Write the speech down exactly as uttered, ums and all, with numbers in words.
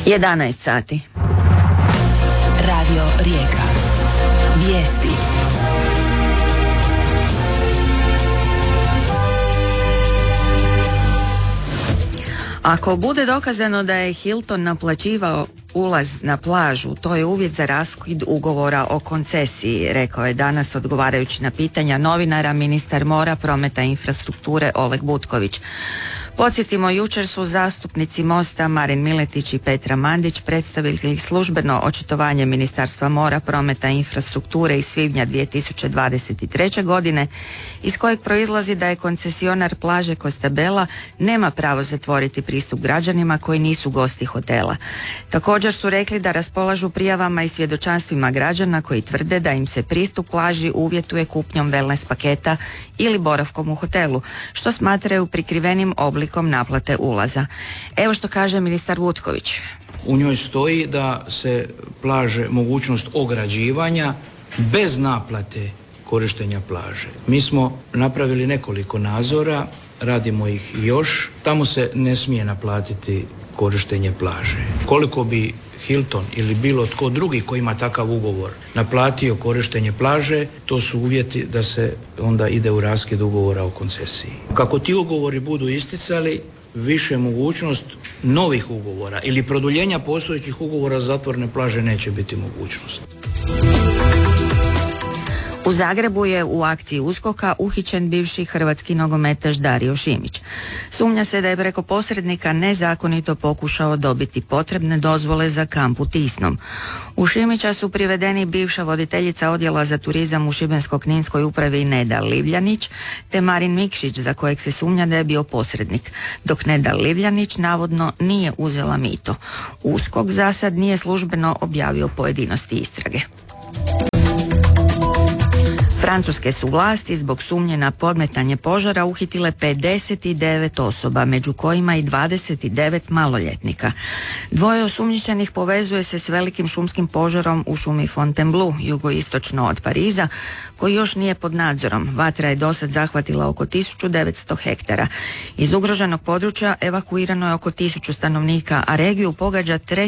jedanaest sati. Radio Rijeka. Vijesti. Ako bude dokazano da je Hilton naplaćivao ulaz na plažu, to je uvjet za raskid ugovora o koncesiji, rekao je danas odgovarajući na pitanja novinara ministar mora, prometa i infrastrukture Oleg Butković. Podsjetimo, jučer su zastupnici Mosta Marin Miletić i Petra Mandić predstavili službeno očitovanje Ministarstva mora, prometa i infrastrukture iz svibnja dvije tisuće dvadeset treće. godine, iz kojeg proizlazi da je koncesionar plaže Costabella nema pravo zatvoriti pristup građanima koji nisu gosti hotela. Također su rekli da raspolažu prijavama i svjedočanstvima građana koji tvrde da im se pristup plaži uvjetuje kupnjom wellness paketa ili boravkom u hotelu, što smatraju prikrivenim oblikom naplate ulaza. Evo što kaže ministar Butković. U njoj stoji da se plaže mogućnost ograđivanja bez naplate korištenja plaže. Mi smo napravili nekoliko nadzora, radimo ih još. Tamo se ne smije naplatiti korištenje plaže. Koliko bi Hilton ili bilo tko drugi koji ima takav ugovor naplatio korištenje plaže, to su uvjeti da se onda ide u raskid ugovora o koncesiji. Kako ti ugovori budu isticali, više mogućnost novih ugovora ili produljenja postojećih ugovora za zatvorene plaže neće biti mogućnost. U Zagrebu je u akciji USKOK-a uhićen bivši hrvatski nogometaš Dario Šimić. Sumnja se da je preko posrednika nezakonito pokušao dobiti potrebne dozvole za kamp u Tisnom. U Šimića su privedeni bivša voditeljica odjela za turizam u Šibensko-kninskoj upravi Neda Livljanić te Marin Mikšić, za kojeg se sumnja da je bio posrednik, dok Neda Livljanić navodno nije uzela mito. USKOK za sad nije službeno objavio pojedinosti istrage. Francuske su vlasti zbog sumnje na podmetanje požara uhitile pedeset devet osoba, među kojima i dvadeset devet maloljetnika. Dvoje osumnjičenih povezuje se s velikim šumskim požarom u šumi Fontainebleau, jugoistočno od Pariza, koji još nije pod nadzorom. Vatra je dosad zahvatila oko tisuću devetsto hektara. Iz ugroženog područja evakuirano je oko tisuću stanovnika, a regiju pogađa treća